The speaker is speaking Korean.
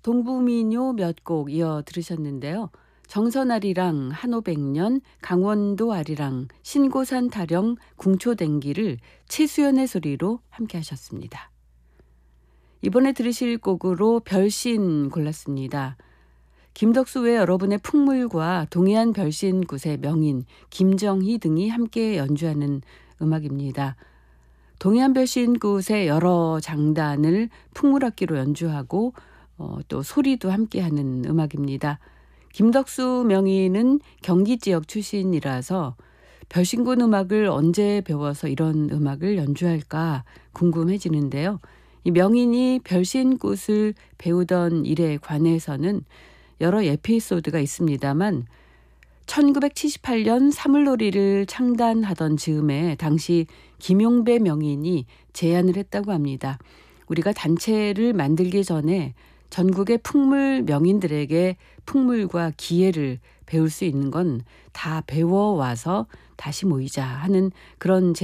동부민요 몇 곡 이어 들으셨는데요. 정선아리랑 한오백년, 강원도 아리랑, 신고산 타령, 궁초댕기를 최수연의 소리로 함께 하셨습니다. 이번에 들으실 곡으로 별신 골랐습니다. 김덕수 외 여러분의 풍물과 동해안 별신굿의 명인 김정희 등이 함께 연주하는 음악입니다. 동해안 별신굿의 여러 장단을 풍물악기로 연주하고 또 소리도 함께하는 음악입니다. 김덕수 명인은 경기 지역 출신이라서 별신굿 음악을 언제 배워서 이런 음악을 연주할까 궁금해지는데요. 이 명인이 별신굿을 배우던 일에 관해서는 여러 에피소드가 있습니다만 1978년 사물놀이를 창단하던 즈음에 당시 김용배 명인이 제안을 했다고 합니다. 우리가 단체를 만들기 전에 전국의 풍물 명인들에게 풍물과 기예를 배울 수 있는 건 다 배워와서 다시 모이자 하는 그런